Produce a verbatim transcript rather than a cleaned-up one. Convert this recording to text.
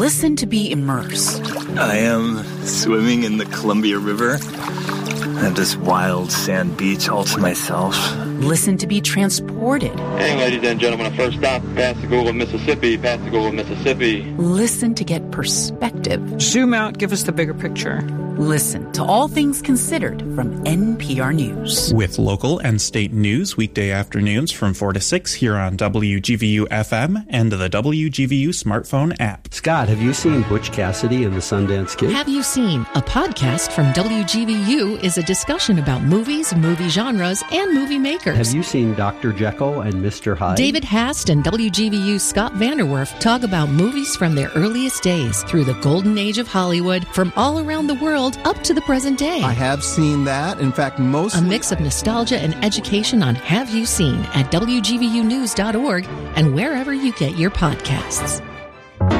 Listen to be immersed. I am swimming in the Columbia River. I have this wild sand beach all to myself. Listen to be transported. Hey, ladies and gentlemen, our first stop, Pascagoula, Mississippi, Pascagoula, Mississippi. Listen to get perspective. Zoom out, give us the bigger picture. Listen to All Things Considered from N P R News. With local and state news weekday afternoons from four to six here on W G V U F M and the W G V U smartphone app. Scott, have you seen Butch Cassidy and the Sundance Kid? Have You Seen? A podcast from W G V U is a discussion about movies, movie genres, and movie makers. Have you seen Doctor Jekyll and Mister Hyde? David Hast and W G V U's Scott Vanderwerf talk about movies from their earliest days through the golden age of Hollywood, from all around the world up to the present day. I have seen that. In fact, most a mix of nostalgia and education on Have You Seen at W G V U news dot org and wherever you get your podcasts.